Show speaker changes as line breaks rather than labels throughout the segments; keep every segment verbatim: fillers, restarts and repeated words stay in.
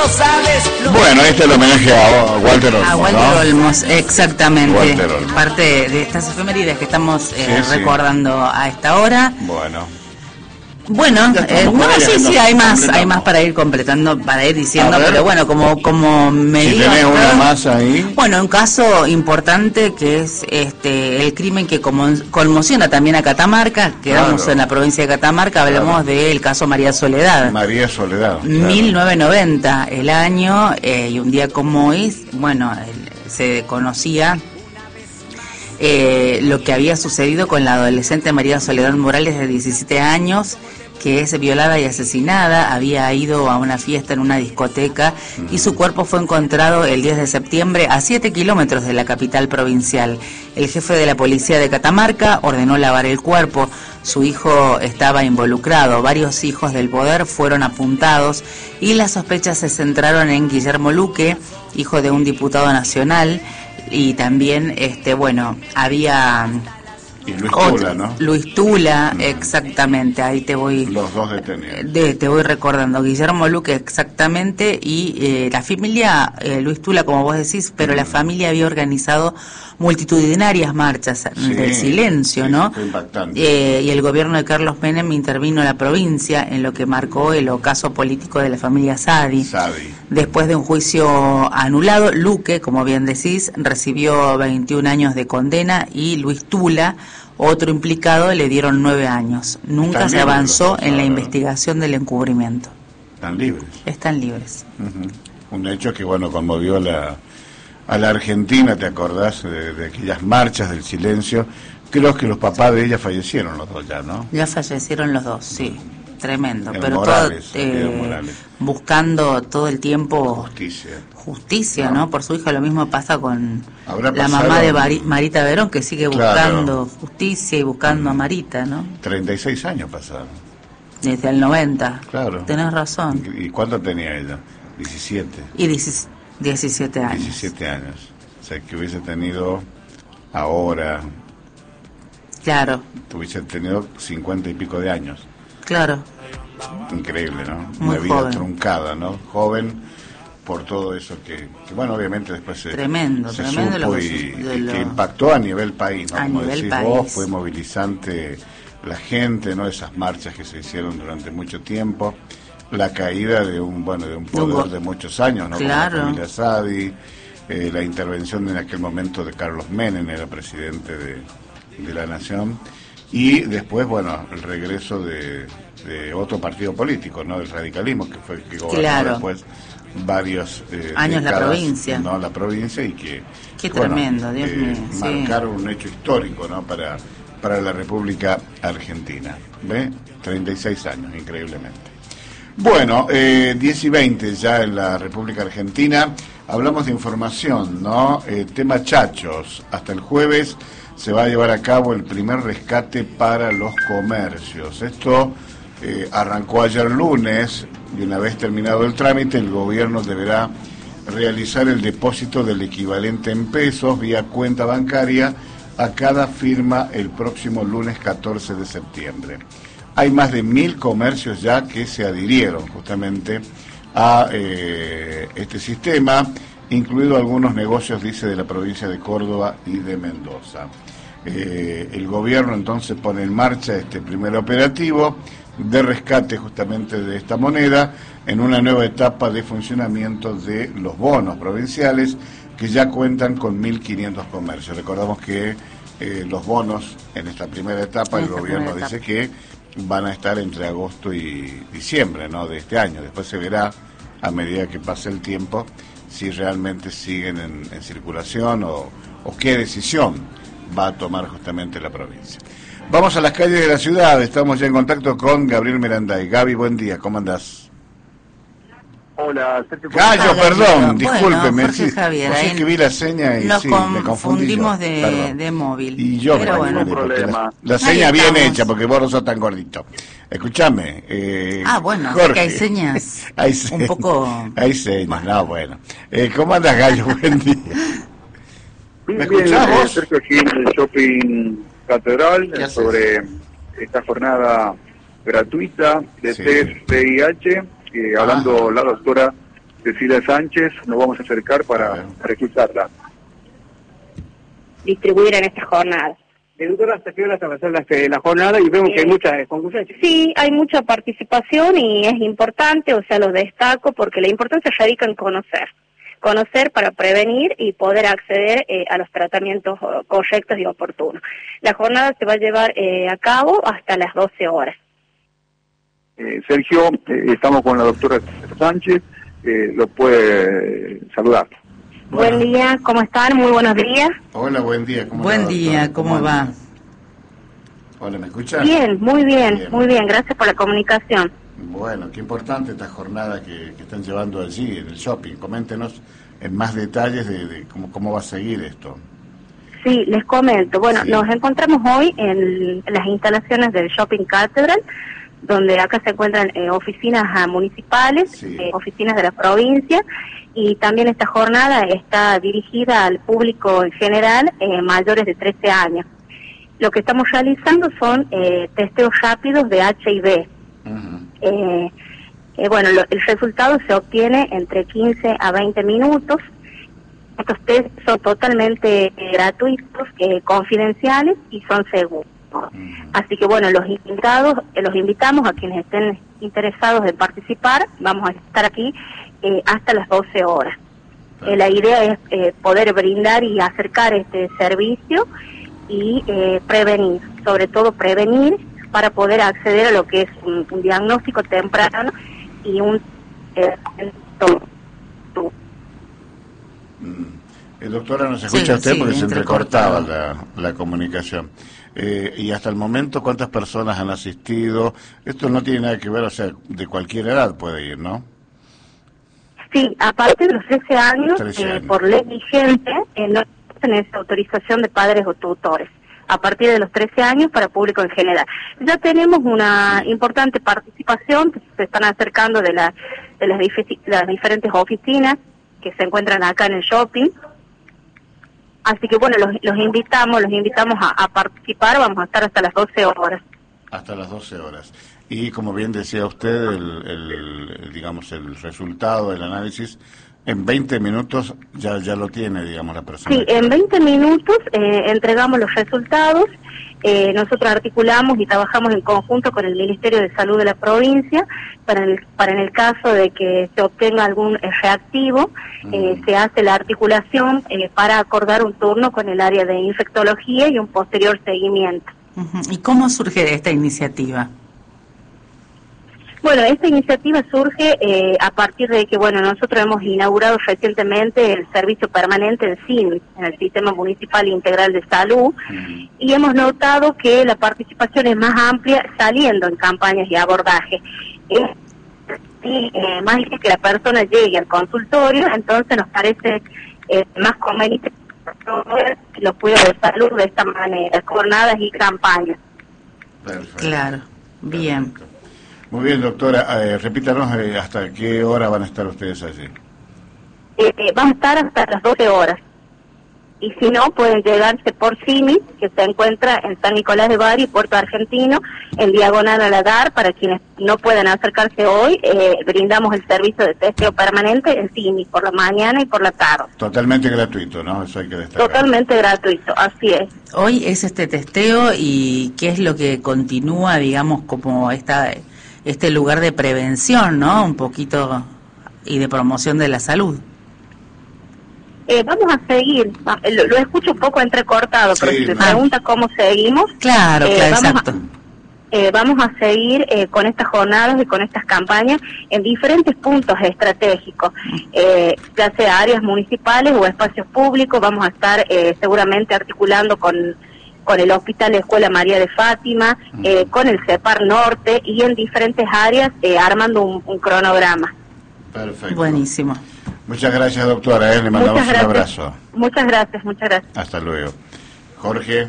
lo sabes. Lo
Bueno, este es el homenaje a Walter Olmos,
A Walter
¿no?
Olmos, exactamente.
Walter Olmos.
Parte de estas efemérides que estamos eh,
Sí, sí.
recordando a esta hora.
Bueno.
Bueno,
Ya
eh,
estamos
no
por ahí,
sé
ya
si hay más,
completamos.
hay más para ir completando, para ir diciendo,
A ver.
pero bueno, como como me
Si
digas,
tenés una
¿no?
más ahí.
Bueno, un caso importante que es este el crimen que como, conmociona también a Catamarca, quedamos
Claro.
en la provincia de Catamarca, hablamos
Claro.
del caso María Soledad.
María Soledad. claro.
mil novecientos noventa el año, eh, y un día como hoy, bueno, el- se conocía eh, lo que había sucedido con la adolescente María Soledad Morales de diecisiete años, que es violada y asesinada. Había ido a una fiesta en una discoteca y su cuerpo fue encontrado el diez de septiembre a siete kilómetros de la capital provincial. El jefe de la policía de Catamarca ordenó lavar el cuerpo. Su hijo estaba involucrado. Varios hijos del poder fueron apuntados y las sospechas se centraron en Guillermo Luque, hijo de un diputado nacional, y también, este, bueno, había
Y Luis
otro-
Tula, ¿no?
Luis Tula,
Mm.
exactamente, ahí te voy
Los dos detenidos.
de, te voy recordando, Guillermo Luque exactamente, y eh, la familia, eh, Luis Tula como vos decís, pero la familia había organizado multitudinarias marchas
Sí,
del silencio,
sí,
¿no?
fue impactante.
Eh, y el gobierno de Carlos Menem intervino en la provincia en lo que marcó el ocaso político de la familia Sadi.
Sadi.
Después de un juicio anulado, Luque, como bien decís, recibió veintiún años de condena y Luis Tula, otro implicado, le dieron nueve años. Nunca
Están
se
libres
avanzó
los dos
en la
ahora, ¿no?
investigación del encubrimiento.
Están libres.
Están libres.
Ujú. Un hecho que, bueno, conmovió a la, a la Argentina, ¿te acordás? De, de aquellas marchas del silencio. Creo que los papás de ella fallecieron los dos ya, ¿no?
Ya fallecieron los dos, sí. Tremendo.
El
Pero
Morales,
todo,
el
eh,
Morales.
buscando todo el tiempo
Justicia.
justicia,
¿No?
¿no? Por su hija. Lo mismo pasa con
Habrá
la
pasado-
mamá de Mari- Marita Verón, que sigue
Claro.
buscando justicia y buscando a Marita, ¿no?
treinta y seis años pasaron.
Desde el noventa.
Claro.
Tenés razón.
¿Y cuánto tenía ella? diecisiete.
Y dieci- diecisiete años.
diecisiete años. O sea, que hubiese tenido ahora,
Claro,
hubiese tenido cincuenta y pico de años.
claro.
Increíble, ¿no?
Muy
Una vida
joven.
truncada, ¿no? Joven por todo eso que, que, bueno, obviamente después se,
Tremendo,
se
tremendo
supo
lo que
y,
su- de
y
lo-
que impactó a nivel país, ¿no?
A
Como
nivel
decís
país.
vos, fue movilizante la gente, ¿no? Esas marchas que se hicieron durante mucho tiempo, la caída de un, bueno, de un poder
Hugo.
de muchos años, ¿no?
Claro.
Como la familia Sadi, eh, la intervención en aquel momento de Carlos Menem, era presidente de, de la Nación, y después, bueno, el regreso de, de otro partido político, ¿no? Del radicalismo, que fue el que gobernó
Claro.
después varios eh,
Años la
décadas,
provincia.
¿no? La provincia, y que
Qué
bueno,
tremendo, Dios
eh,
mío, sí.
marcaron un hecho histórico, ¿no? Para, para la República Argentina. ¿Ve? treinta y seis años, increíblemente. Bueno, eh, diez y veinte ya en la República Argentina. Hablamos de información, ¿no? Eh, tema chachos. Hasta el jueves se va a llevar a cabo el primer rescate para los comercios. Esto eh, arrancó ayer lunes y una vez terminado el trámite, el gobierno deberá realizar el depósito del equivalente en pesos vía cuenta bancaria a cada firma el próximo lunes catorce de septiembre. Hay más de mil comercios ya que se adhirieron justamente a eh, este sistema, incluido algunos negocios, dice, de la provincia de Córdoba y de Mendoza. Eh, el gobierno entonces pone en marcha este primer operativo de rescate justamente de esta moneda en una nueva etapa de funcionamiento de los bonos provinciales que ya cuentan con mil quinientos comercios. Recordamos que eh, los bonos en esta primera etapa,
En
el
esta
gobierno
primera
dice que van a estar entre agosto y diciembre, ¿no? De este año. Después se verá a medida que pase el tiempo si realmente siguen en, en circulación o, o qué decisión va a tomar justamente la provincia. Vamos a las calles de la ciudad. Estamos ya en contacto con Gabriel Miranday. Gaby, buen día, ¿cómo andás?
Hola, Sergio.
Gallo,
Hola,
perdón,
Bueno,
discúlpeme.
Jorge
sí,
Javier,
vos
ahí
es que vi la seña y
nos
sí, me confundí
confundimos
yo,
de,
perdón.
de móvil.
Y yo
Pero
me
bueno.
confundí, porque
Problema.
La, la
Ahí
seña bien
estamos.
hecha, porque vos no sos tan gordito. Escuchame. Eh,
Ah, bueno, así
Jorge,
que hay señas
hay
un
señas,
poco-
Hay señas, no, bueno. Eh, ¿Cómo andas, Gallo? Buen día.
Bien,
¿Me
bien,
escuchás
eh,
vos?
Sergio, aquí en el Shopping Catedral,
¿Qué
eh,
haces?
sobre esta jornada gratuita de
Sí.
test V I H, eh,
Ah.
hablando la doctora Cecilia Sánchez, nos vamos a acercar para, para escucharla.
Distribuir en esta jornada.
Doctora, ¿hasta qué hora se va a hacer la, la jornada? Y vemos que hay muchas conclusiones.
Sí, hay mucha participación y es importante, o sea, lo destaco porque la importancia radica en conocer. Conocer para prevenir y poder acceder eh, a los tratamientos correctos y oportunos. La jornada se va a llevar eh, a cabo hasta las doce horas.
Eh, Sergio, eh, estamos con la doctora Sánchez, eh, lo puede saludar.
Bueno. Buen día, ¿cómo están? Muy buenos días.
Hola, buen día. ¿Cómo
buen
va,
día, ¿cómo, ¿cómo va?
Hola, ¿me escuchas?
Bien, muy bien, bien, muy bien, gracias por la comunicación.
Bueno, qué importante esta jornada que, que están llevando allí en el shopping. Coméntenos en más detalles de, de cómo, cómo va a seguir esto.
Sí, les comento. Bueno, sí. Nos encontramos hoy en las instalaciones del Shopping Catedral, donde acá se encuentran eh, oficinas uh, municipales, sí. eh, oficinas de la provincia, y también esta jornada está dirigida al público en general, eh, mayores de trece años. Lo que estamos realizando son eh, testeos rápidos de H I V. Uh-huh. eh, eh, bueno, lo, el resultado se obtiene entre quince a veinte minutos. Estos test son totalmente eh, gratuitos, eh, confidenciales y son seguros. Uh-huh. Así que bueno, los invitados, eh, los invitamos a quienes estén interesados en participar. Vamos a estar aquí eh, hasta las doce horas. Uh-huh. Eh, la idea es eh, poder brindar y acercar este servicio y eh, prevenir, sobre todo prevenir para poder acceder a lo que es un, un diagnóstico temprano y un eh,
Eh, doctora, ¿nos escucha sí, usted? Sí, porque se entrecortaba la, la comunicación. Eh, y hasta el momento, ¿cuántas personas han asistido? Esto no tiene nada que ver, o sea, de cualquier edad puede ir, ¿no?
Sí, a partir de los trece años, trece años. Eh, por ley vigente, eh, no tienen esa autorización de padres o tutores. A partir de los trece años para público en general. Ya tenemos una importante participación, que se están acercando de, la, de las, dif- las diferentes oficinas que se encuentran acá en el shopping. Así que bueno, los, los invitamos, los invitamos a, a participar, vamos a estar hasta las doce horas.
Hasta las doce horas. Y como bien decía usted, el, el, el digamos, el resultado del análisis, en veinte minutos ya ya lo tiene, digamos, la persona.
Sí, en veinte minutos eh, entregamos los resultados. Eh, nosotros articulamos y trabajamos en conjunto con el Ministerio de Salud de la provincia para el, para en el caso de que se obtenga algún eh, reactivo, uh-huh. eh, se hace la articulación eh, para acordar un turno con el área de infectología y un posterior seguimiento.
Uh-huh. ¿Y cómo surge esta iniciativa?
Bueno, esta iniciativa surge eh, a partir de que, bueno, nosotros hemos inaugurado recientemente el servicio permanente del S I N, en el Sistema Municipal Integral de Salud, uh-huh. y hemos notado que la participación es más amplia saliendo en campañas y abordaje. Es, y, eh, más que la persona llegue al consultorio, entonces nos parece eh, más conveniente los cuidados de salud de esta manera, jornadas y campañas.
Perfecto.
Claro, bien.
Perfecto. Muy bien, doctora, eh, repítanos eh, hasta qué hora van a estar ustedes allí.
Eh, eh, van a estar hasta las doce horas. Y si no, pueden llegarse por C I M I, que se encuentra en San Nicolás de Bari, Puerto Argentino, en diagonal a la D A R. Para quienes no puedan acercarse hoy, eh, brindamos el servicio de testeo permanente en C I M I, por la mañana y por la tarde.
Totalmente gratuito, ¿no? Eso hay que destacar.
Totalmente gratuito, así es.
Hoy es este testeo y ¿qué es lo que continúa, digamos, como esta... este lugar de prevención, ¿no? Un poquito, y de promoción de la salud.
Eh, vamos a seguir, lo, lo escucho un poco entrecortado, sí, pero si me ah. pregunta cómo seguimos.
Claro,
eh,
claro,
vamos
exacto.
A, eh, vamos a seguir eh, con estas jornadas y con estas campañas en diferentes puntos estratégicos, eh, ya sea áreas municipales o espacios públicos. Vamos a estar eh, seguramente articulando con... con el Hospital de Escuela María de Fátima, eh, con el CEPAR Norte y en diferentes áreas eh, armando un, un cronograma.
Perfecto.
Buenísimo.
Muchas gracias, doctora, ¿eh? Le mandamos un abrazo.
Muchas gracias, muchas gracias.
Hasta luego. Jorge.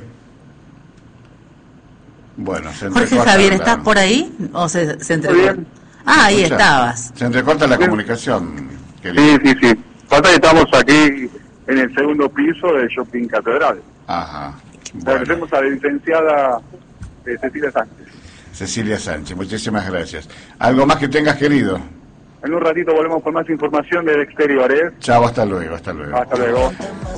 Bueno, se
Jorge Javier, la... ¿estás por ahí? ¿O se, se entrecorta? Ah, ahí Escucha, estabas.
Se entrecorta la comunicación.
Sí, sí, sí. Falta que estamos aquí en el segundo piso del Shopping Catedral.
Ajá.
Bueno. Agradecemos a la licenciada eh, Cecilia Sánchez.
Cecilia Sánchez, muchísimas gracias. ¿Algo más que tengas, querido?
En un ratito volvemos con más información del exterior, ¿eh?
Chao, hasta luego, hasta luego.
Hasta luego.